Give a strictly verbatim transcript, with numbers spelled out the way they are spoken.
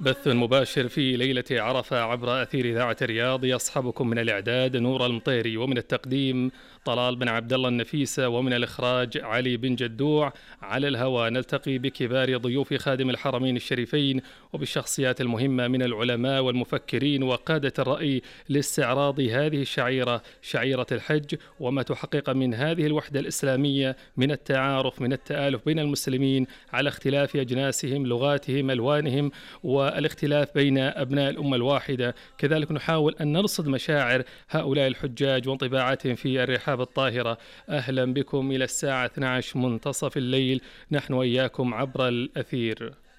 بث مباشر في ليلة عرفة عبر أثير إذاعة الرياض، يصحبكم من الإعداد نور المطيري، ومن التقديم طلال بن عبد الله النفيسة، ومن الإخراج علي بن جدوع. على الهواء نلتقي بكبار ضيوف خادم الحرمين الشريفين وبالشخصيات المهمة من العلماء والمفكرين وقادة الرأي لاستعراض هذه الشعيرة، شعيرة الحج، وما تحقق من هذه الوحدة الإسلامية من التعارف، من التآلف بين المسلمين على اختلاف أجناسهم، لغاتهم، ألوانهم، والاختلاف بين أبناء الأمة الواحدة. كذلك نحاول أن نرصد مشاعر هؤلاء الحجاج وانطباعاتهم في الرحاب الطاهرة. أهلا بكم إلى الساعة اثنعش منتصف الليل، نحن وإياكم عبر الأثير.